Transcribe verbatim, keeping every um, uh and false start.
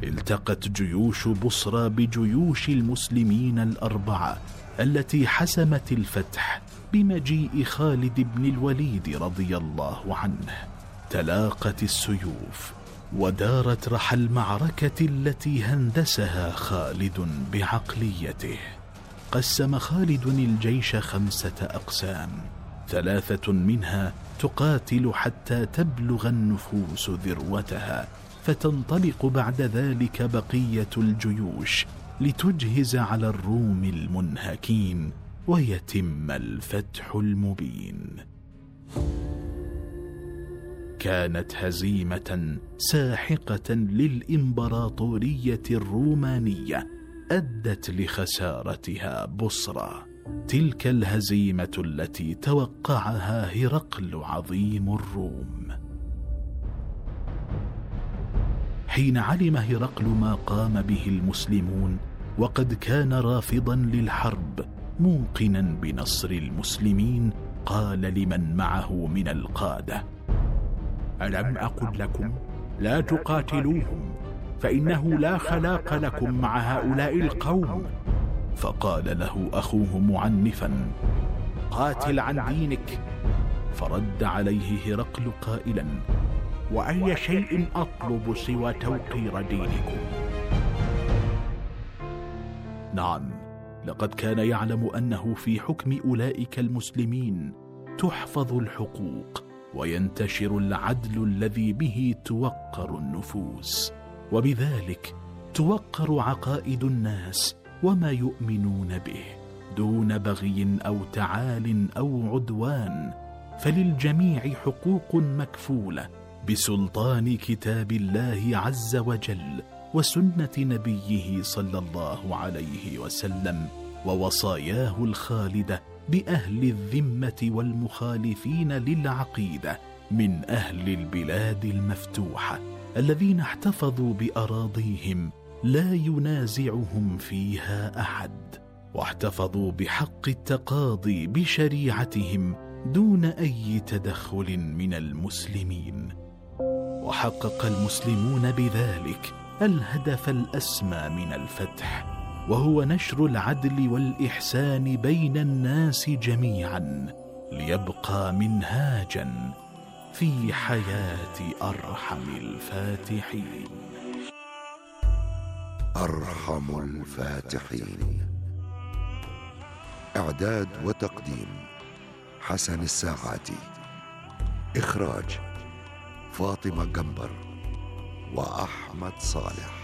التقت جيوش بصرى بجيوش المسلمين الأربعة التي حسمت الفتح بمجيء خالد بن الوليد رضي الله عنه. تلاقت السيوف ودارت رحى المعركة التي هندسها خالد بعقليته. قسم خالد الجيش خمسة أقسام، ثلاثة منها تقاتل حتى تبلغ النفوس ذروتها، فتنطلق بعد ذلك بقية الجيوش لتجهز على الروم المنهكين ويتم الفتح المبين. كانت هزيمة ساحقة للإمبراطورية الرومانية أدت لخسارتها بصرى، تلك الهزيمة التي توقعها هرقل عظيم الروم. حين علم هرقل ما قام به المسلمون وقد كان رافضا للحرب موقنا بنصر المسلمين، قال لمن معه من القادة: ألم أقل لكم لا تقاتلوهم، فإنه لا خلاق لكم مع هؤلاء القوم؟ فقال له أخوه معنفا: قاتل عن دينك. فرد عليه هرقل قائلا: وأي شيء أطلب سوى توقير دينكم؟ نعم، لقد كان يعلم أنه في حكم أولئك المسلمين تحفظ الحقوق وينتشر العدل الذي به توقر النفوس، وبذلك توقر عقائد الناس وما يؤمنون به دون بغي أو تعال أو عدوان، فللجميع حقوق مكفولة بسلطان كتاب الله عز وجل وسنة نبيه صلى الله عليه وسلم ووصاياه الخالدة بأهل الذمة والمخالفين للعقيدة من أهل البلاد المفتوحة الذين احتفظوا بأراضيهم لا ينازعهم فيها أحد، واحتفظوا بحق التقاضي بشريعتهم دون أي تدخل من المسلمين. وحقق المسلمون بذلك الهدف الأسمى من الفتح، وهو نشر العدل والإحسان بين الناس جميعا، ليبقى منهاجا في حياة أرحم الفاتحين. أرحم الفاتحين. إعداد وتقديم حسن الساعاتي. إخراج فاطمة قنبر وأحمد صالح.